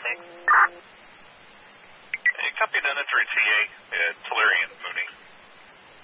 Hey, copy done. It's TA at Tellurian Mooney.